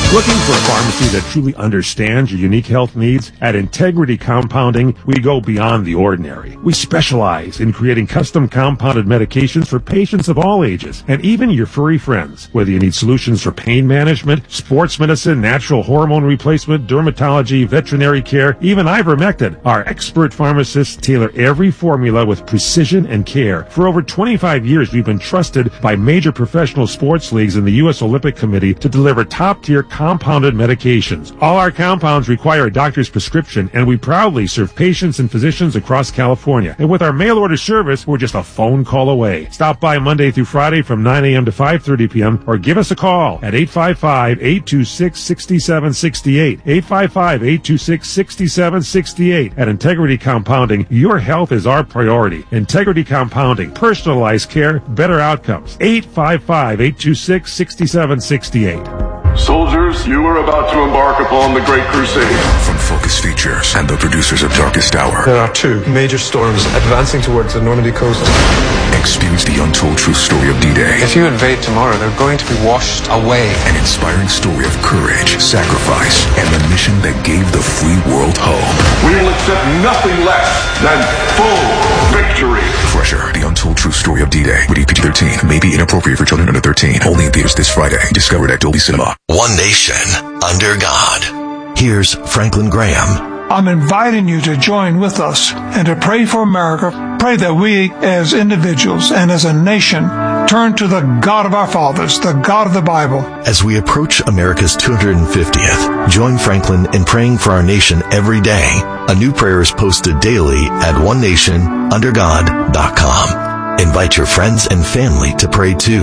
Looking for a pharmacy that truly understands your unique health needs? At Integrity Compounding, we go beyond the ordinary. We specialize in creating custom compounded medications for patients of all ages, and even your furry friends. Whether you need solutions for pain management, sports medicine, natural hormone replacement, dermatology, veterinary care, even ivermectin, our expert pharmacists tailor every formula with precision and care. For over 25 years, we've been trusted by major professional sports leagues and the U.S. Olympic Committee to deliver top-tier compounded medications. All our compounds require a doctor's prescription, and we proudly serve patients and physicians across California. And with our mail-order service, we're just a phone call away. Stop by Monday through Friday from 9 a.m. to 5:30 p.m. or give us a call at 855-826-6768. 855-826-6768. At Integrity Compounding, your health is our priority. Integrity Compounding. Personalized care, better outcomes. 855-826-6768. Soldiers, you are about to embark upon the Great Crusade. From Focus Features and the producers of Darkest Hour. There are two major storms advancing towards the Normandy coast. Experience the untold true story of D-Day. If you invade tomorrow, they're going to be washed away. An inspiring story of courage, sacrifice, and the mission that gave the free world hope. We will accept nothing less than full victory. Crusher, the untold true story of D-Day. Rated PG-13. May be inappropriate for children under 13. Only in theaters this Friday. Discovered at Dolby Cinema. One nation, under God. Here's Franklin Graham. I'm inviting you to join with us and to pray for America. Pray that we as individuals and as a nation turn to the God of our fathers, the God of the Bible. As we approach America's 250th, join Franklin in praying for our nation every day. A new prayer is posted daily at onenationundergod.com. Invite your friends and family to pray too.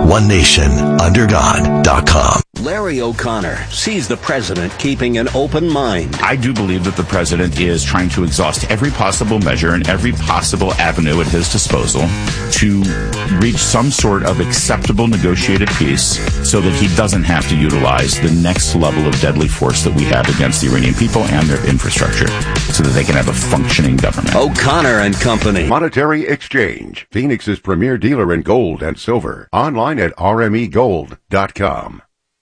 OneNationUnderGod.com. Larry O'Connor sees the president keeping an open mind. I do believe that the president is trying to exhaust every possible measure and every possible avenue at his disposal to reach some sort of acceptable negotiated peace so that he doesn't have to utilize the next level of deadly force that we have against the Iranian people and their infrastructure so that they can have a functioning government. O'Connor and Company. Monetary Exchange, Phoenix's premier dealer in gold and silver. Online at rmegold.com.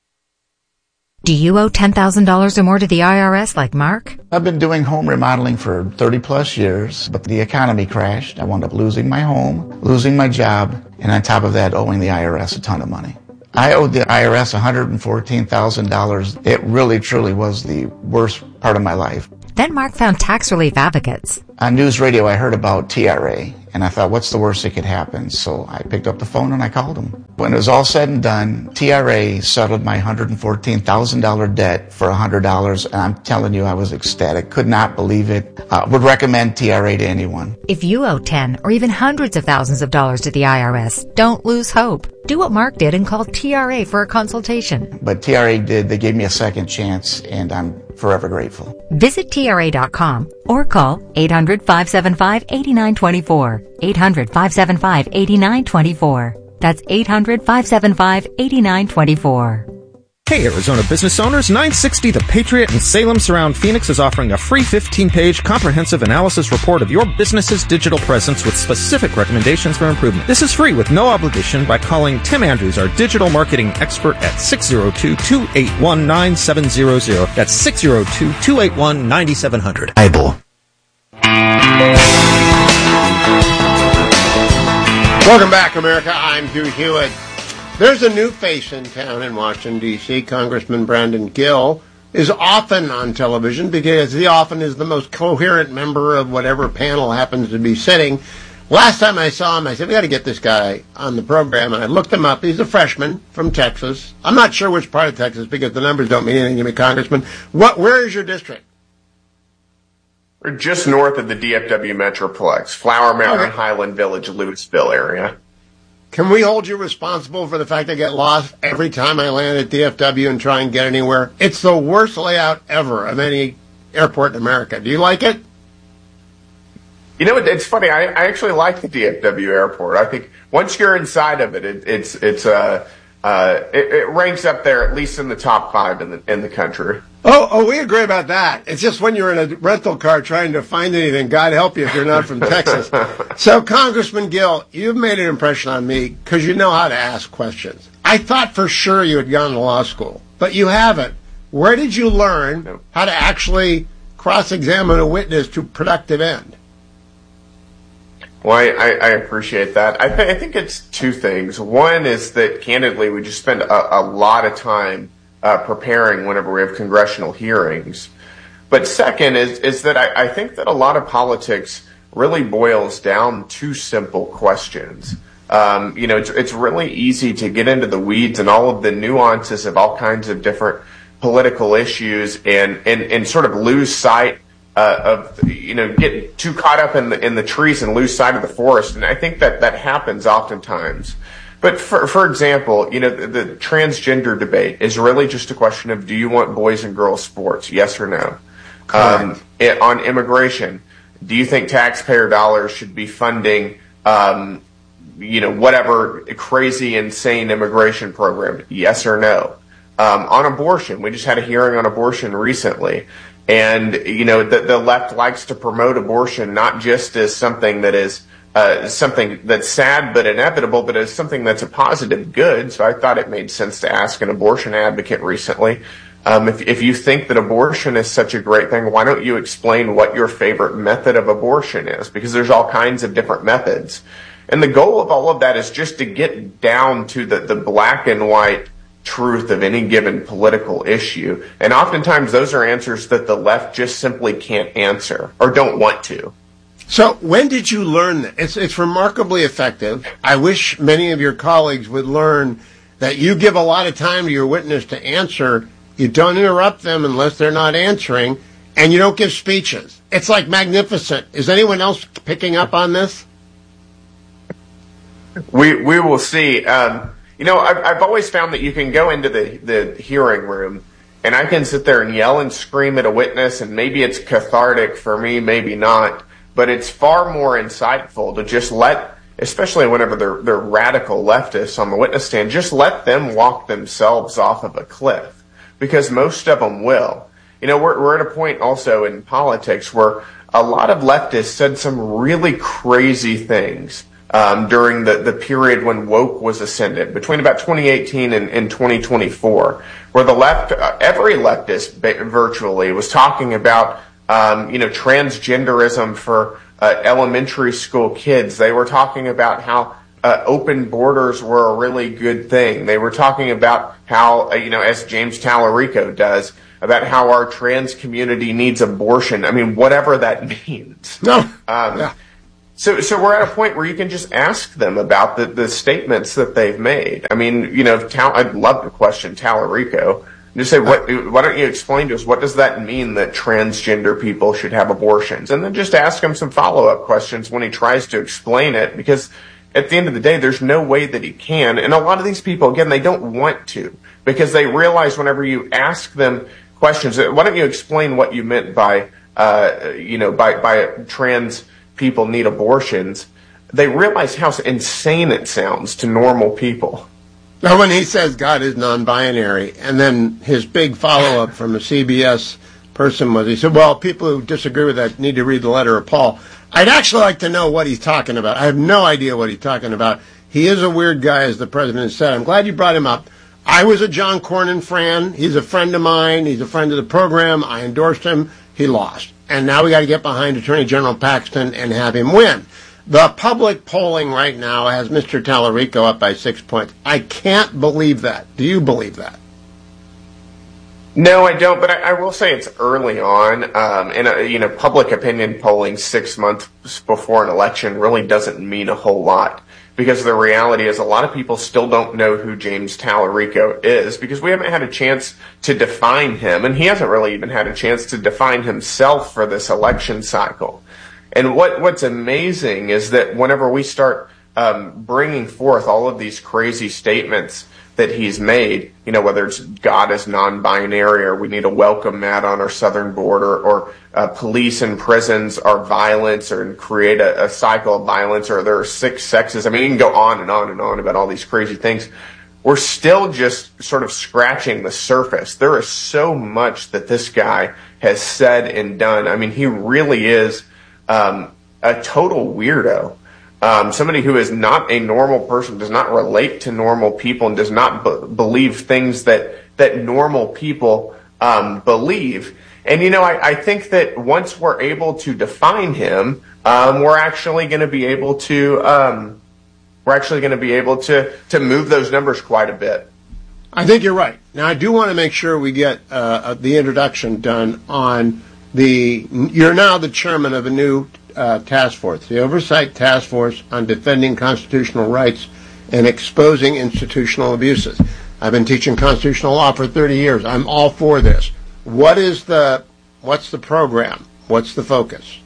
Do you owe $10,000 or more to the IRS like Mark? I've been doing home remodeling for 30 plus years, but the economy crashed. I wound up losing my home, losing my job, and on top of that, owing the IRS a ton of money. I owed the IRS $114,000. It really, truly was the worst part of my life. Then Mark found tax relief advocates. On news radio, I heard about TRA, and I thought, what's the worst that could happen? So I picked up the phone and I called them. When it was all said and done, TRA settled my $114,000 debt for $100, and I'm telling you, I was ecstatic. Could not believe it. Would recommend TRA to anyone. If you owe 10 or even hundreds of thousands of dollars to the IRS, don't lose hope. Do what Mark did and call TRA for a consultation. But TRA did. They gave me a second chance, and I'm forever grateful. Visit TRA.com or call 800-575-8924. 800-575-8924. That's 800-575-8924. Hey, Arizona business owners, 960 The Patriot in Salem Surround Phoenix is offering a free 15-page comprehensive analysis report of your business's digital presence with specific recommendations for improvement. This is free with no obligation by calling Tim Andrews, our digital marketing expert, at 602-281-9700. That's 602-281-9700. Bible. Welcome back, America. I'm Hugh Hewitt. There's a new face in town in Washington, D.C. Congressman Brandon Gill is often on television because he often is the most coherent member of whatever panel happens to be sitting. Last time I saw him, I said, we got to get this guy on the program, and I looked him up. He's a freshman from Texas. I'm not sure which part of Texas because the numbers don't mean anything to me, Congressman. Where is your district? We're just north of the DFW Metroplex, Flower Mountain, okay. Highland Village, Louisville area. Can we hold you responsible for the fact I get lost every time I land at DFW and try and get anywhere? It's the worst layout ever of any airport in America. Do you like it? You know, it's funny. I actually like the DFW airport. I think once you're inside of it, it ranks up there at least in the top 5 in the country. Oh, we agree about that. It's just when you're in a rental car trying to find anything, God help you if you're not from Texas. So, Congressman Gill, you've made an impression on me because you know how to ask questions. I thought for sure you had gone to law school. but you haven't. Where did you learn how to actually cross-examine a witness to productive end? Well, I appreciate that. I think it's two things. One is that, candidly, we just spend a lot of time preparing whenever we have congressional hearings. But second is that I think that a lot of politics really boils down to simple questions. It's really easy to get into the weeds and all of the nuances of all kinds of different political issues and sort of lose sight get too caught up in the trees and lose sight of the forest. And I think that happens oftentimes. But for example, the transgender debate is really just a question of, do you want boys and girls sports? Yes or no? On immigration, do you think taxpayer dollars should be funding, whatever crazy, insane immigration program? Yes or no? On abortion, we just had a hearing on abortion recently. And, the left likes to promote abortion not just as something that is something that's sad but inevitable, but as something that's a positive good. So I thought it made sense to ask an abortion advocate recently, if you think that abortion is such a great thing, why don't you explain what your favorite method of abortion is? Because there's all kinds of different methods. And the goal of all of that is just to get down to the black and white truth of any given political issue. And oftentimes those are answers that the left just simply can't answer or don't want to. So when did you learn that? It's remarkably effective. I wish many of your colleagues would learn that you give a lot of time to your witness to answer. You don't interrupt them unless they're not answering, and you don't give speeches. It's like magnificent. Is anyone else picking up on this? We will see. I've always found that you can go into the hearing room, and I can sit there and yell and scream at a witness, and maybe it's cathartic for me, maybe not, but it's far more insightful to just let, especially whenever they're radical leftists on the witness stand, just let them walk themselves off of a cliff, because most of them will. We're at a point also in politics where a lot of leftists said some really crazy things during the period when woke was ascendant, between about 2018 and 2024, where the left, every leftist virtually was talking about, transgenderism for elementary school kids. They were talking about how open borders were a really good thing. They were talking about how, as James Tallarico does, about how our trans community needs abortion. I mean, whatever that means. No. Yeah. So we're at a point where you can just ask them about the statements that they've made. I mean, I'd love to question Tallarico. Just say, why don't you explain to us, what does that mean that transgender people should have abortions? And then just ask him some follow-up questions when he tries to explain it, because at the end of the day, there's no way that he can. And a lot of these people, again, they don't want to, because they realize whenever you ask them questions, why don't you explain what you meant by trans people need abortions, they realize how insane it sounds to normal people. Now, when he says God is non-binary, and then his big follow-up from a CBS person was, he said, well, people who disagree with that need to read the letter of Paul. I'd actually like to know what he's talking about. I have no idea what he's talking about. He is a weird guy, as the president said. I'm glad you brought him up. I was a John Cornyn fan. He's a friend of mine. He's a friend of the program. I endorsed him. He lost. And now we got to get behind Attorney General Paxton and have him win. The public polling right now has Mr. Tallarico up by 6 points. I can't believe that. Do you believe that? No, I don't, but I will say it's early on. And public opinion polling 6 months before an election really doesn't mean a whole lot. Because the reality is a lot of people still don't know who James Tallarico is, because we haven't had a chance to define him, and he hasn't really even had a chance to define himself for this election cycle. And what's amazing is that whenever we start bringing forth all of these crazy statements that he's made, whether it's God is non-binary, or we need a welcome mat on our southern border, or police and prisons are violence, or create a cycle of violence, or there are 6 sexes. I mean, you can go on and on and on about all these crazy things. We're still just sort of scratching the surface. There is so much that this guy has said and done. I mean, he really is a total weirdo. Somebody who is not a normal person, does not relate to normal people, and does not believe things that that normal people believe. And, I think that once we're able to define him, we're actually going to be able to move those numbers quite a bit. I think you're right. Now, I do want to make sure we get the introduction done on you're now the chairman of a new task force, the Oversight Task Force on Defending Constitutional Rights and Exposing Institutional Abuses. I've been teaching constitutional law for 30 years. I'm all for this. What's the program? What's the focus?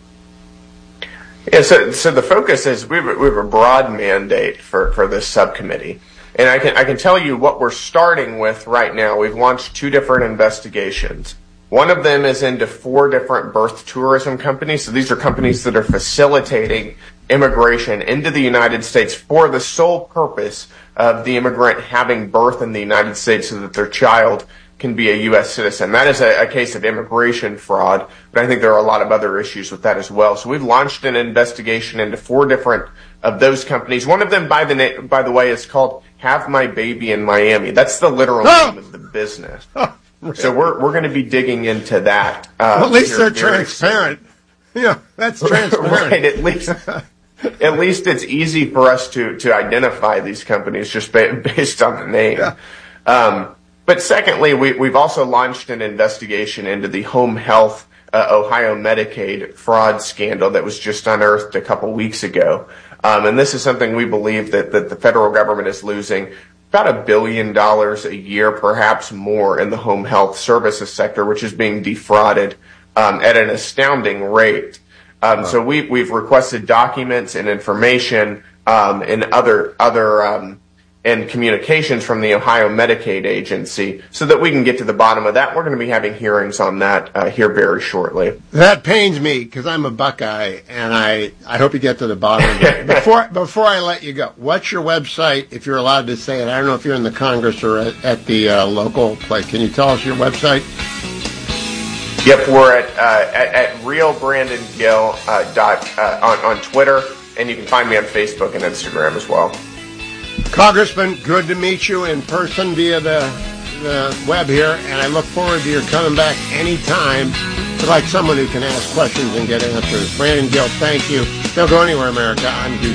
Yeah, so the focus is we have a broad mandate for this subcommittee. And I can tell you what we're starting with right now. We've launched 2 different investigations. One of them is into 4 different birth tourism companies. So these are companies that are facilitating immigration into the United States for the sole purpose of the immigrant having birth in the United States so that their child can be a U.S. citizen. That is a case of immigration fraud, but I think there are a lot of other issues with that as well. So we've launched an investigation into 4 different of those companies. One of them, by the way, is called Have My Baby in Miami. That's the literal name of the business. Really? So we're going to be digging into that. Well, at least they're transparent. Yeah, that's transparent. Right, at least it's easy for us to identify these companies just based on the name. Yeah. But secondly, we've also launched an investigation into the home health Ohio Medicaid fraud scandal that was just unearthed a couple weeks ago. And this is something we believe that the federal government is losing about $1 billion a year, perhaps more, in the home health services sector, which is being defrauded at an astounding rate. So we've requested documents and information and other and communications from the Ohio Medicaid agency so that we can get to the bottom of that. We're going to be having hearings on that here very shortly. That pains me because I'm a Buckeye, and I hope you get to the bottom of it. Before I let you go, what's your website, if you're allowed to say it? I don't know if you're in the Congress or at the local place. Can you tell us your website? Yep, we're at Real Brandon Gill on Twitter, and you can find me on Facebook and Instagram as well. Congressman, good to meet you in person via the web here, and I look forward to your coming back anytime. I'd like someone who can ask questions and get answers. Brandon Gill, thank you. Don't go anywhere, America. I'm